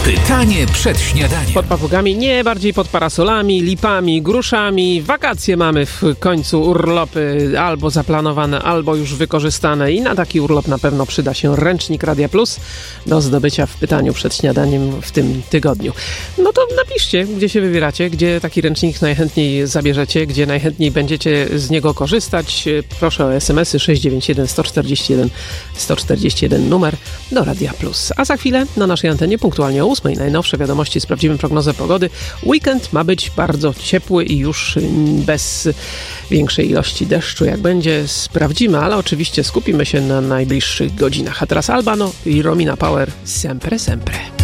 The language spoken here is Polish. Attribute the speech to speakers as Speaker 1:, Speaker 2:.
Speaker 1: Pytanie przed śniadaniem.
Speaker 2: Pod papugami, nie, bardziej pod parasolami, lipami, gruszami. Wakacje mamy w końcu, urlopy albo zaplanowane, albo już wykorzystane i na taki urlop na pewno przyda się ręcznik Radia Plus do zdobycia w pytaniu przed śniadaniem w tym tygodniu. No to napiszcie, gdzie się wybieracie, gdzie taki ręcznik najchętniej zabierzecie, gdzie najchętniej będziecie z niego korzystać. Proszę o SMS-y 691 141 141 numer do Radia Plus. A za chwilę na naszej antenie punktualnie o 8:00 najnowsze wiadomości, sprawdzimy prognozę pogody. Weekend ma być bardzo ciepły i już bez większej ilości deszczu. Jak będzie, sprawdzimy, ale oczywiście skupimy się na najbliższych godzinach. A teraz Albano i Romina Power, Sempre Sempre.